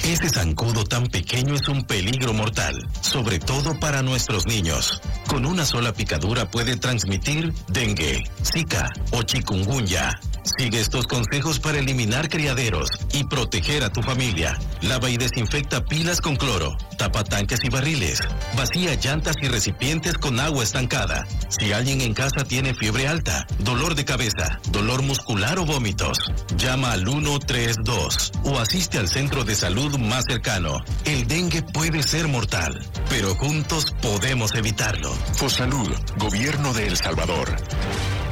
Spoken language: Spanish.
Ese zancudo tan pequeño es un peligro mortal, sobre todo para nuestros niños. Con una sola picadura puede transmitir dengue, zika o chikungunya. Sigue estos consejos para eliminar criaderos y proteger a tu familia. Lava y desinfecta pilas con cloro. Tapa tanques y barriles. Vacía llantas y recipientes con agua estancada. Si alguien en casa tiene fiebre alta, dolor de cabeza, dolor muscular o vómitos, llama al 132 o asiste al centro de salud más cercano. El dengue puede ser mortal, pero juntos podemos evitarlo. Fosalud, Gobierno de El Salvador.